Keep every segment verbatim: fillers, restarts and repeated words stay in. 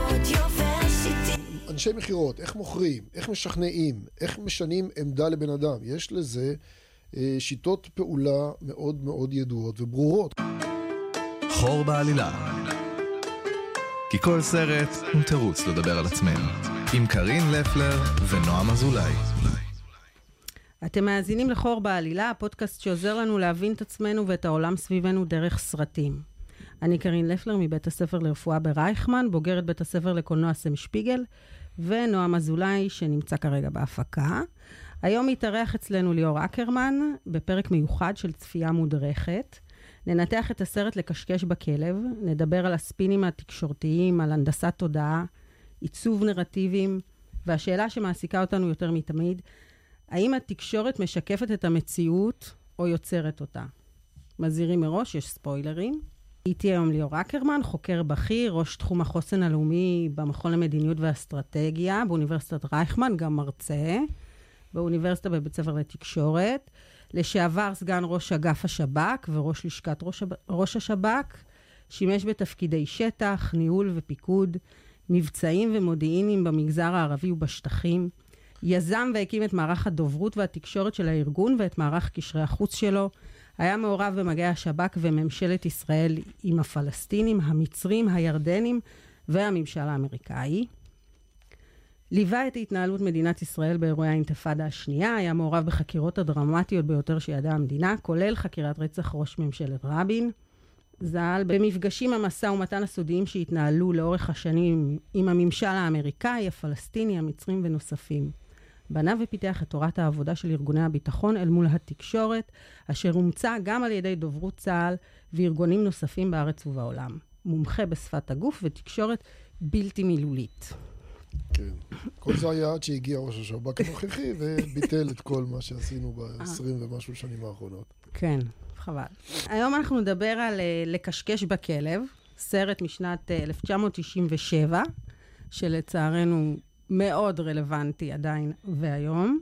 אנשי מחירות, איך מוכרים, איך משכנעים, איך משנים עמדה לבן אדם. יש לזה אה, שיטות פעולה מאוד מאוד ידועות וברורות. חור בעלילה. כי כל סרט הוא תירוץ לדבר על עצמנו. עם קרין לפלר ונועם אזולאי. אתם מאזינים לחור בעלילה, הפודקאסט שעוזר לנו להבין את עצמנו ואת העולם סביבנו דרך סרטים. אני קרין לפלר מבית הספר לרפואה ברייכמן, בוגרת בית הספר לקולנוע סם שפיגל, ונועם אזולאי שנמצא כרגע בהפקה. היום יתארח אצלנו ליאור אקרמן בפרק מיוחד של צפייה מודרכת. ננתח את הסרט לקשקש בכלב, נדבר על הספינים התקשורתיים, על הנדסת תודעה, עיצוב נרטיבים, והשאלה שמעסיקה אותנו יותר מתמיד, האם התקשורת משקפת את המציאות או יוצרת אותה? מזהירים מראש, יש ספוילרים. איתי היום ליאור אקרמן, חוקר בכיר, ראש תחום החוסן הלאומי במכון למדיניות ואסטרטגיה, באוניברסיטת רייכמן, גם מרצה, באוניברסיטה בבית ספר לתקשורת, לשעבר סגן ראש אגף השב"כ וראש לשכת ראש, ראש השב"כ, שימש בתפקידי שטח, ניהול ופיקוד, מבצעים ומודיעינים במגזר הערבי ובשטחים, יזם והקים את מערך הדוברות והתקשורת של הארגון ואת מערך קשרי החוץ שלו, היה מעורב במגעי השב"כ וממשלת ישראל עם הפלסטינים, המצרים, הירדנים והממשל האמריקאי. ליווה את התנהלות מדינת ישראל באירועי האינתיפאדה השנייה, היה מעורב בחקירות הדרמטיות ביותר שידעה המדינה, כולל חקירת רצח ראש ממשלת רבין. ז"ל במפגשים המשא ומתן הסודיים שהתנהלו לאורך השנים עם הממשל האמריקאי, הפלסטיני, המצרים ונוספים. בנה ופיתח את תורת העבודה של ארגוני הביטחון אל מול התקשורת, אשר הומצא גם על ידי דוברות צה"ל וארגונים נוספים בארץ ובעולם. מומחה בשפת הגוף ותקשורת בלתי מילולית. כן. כל זה היה עד שהגיע ראש השב"כ הנוכחי וביטל את כל מה שעשינו ב-עשרים ומשהו שנים האחרונות. כן, חבל. היום אנחנו נדבר על לקשקש בכלב, סרט משנת אלף תשע מאות תשעים ושבע, שלצערנו מאוד רלוונטי עדיין והיום.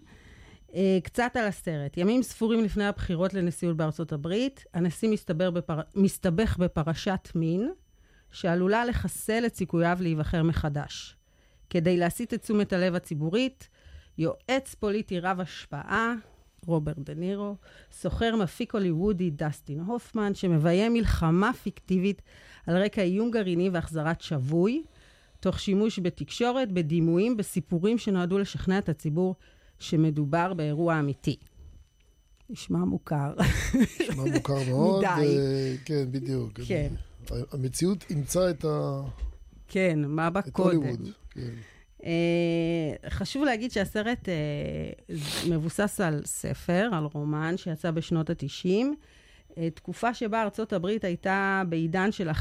קצת על הסרט. ימים ספורים לפני הבחירות לנשיאות בארצות הברית, הנשיא מסתבר בפר... מסתבך בפרשת מין, שעלולה לחסל את סיכוייו להיבחר מחדש. כדי להסיט את תשומת הלב הציבורית, יועץ פוליטי רב השפעה, רוברט דה נירו, סוחר מפיק הוליוודי דסטין הופמן, שמביים מלחמה פיקטיבית על רקע איום גרעיני והחזרת שבוי, תוך שימוש בתקשורת, בדימויים, בסיפורים שנועדו לשכנע את הציבור שמדובר באירוע אמיתי. נשמע מוכר. נשמע מוכר מאוד. מדי. כן, בדיוק. כן. המציאות אימצה את ה... כן, מה בקודם. כן. חשוב להגיד שהסרט מבוסס על ספר, על רומן שיצא בשנות ה-תשעים, תקופה שבה ארצות הברית הייתה בעידן של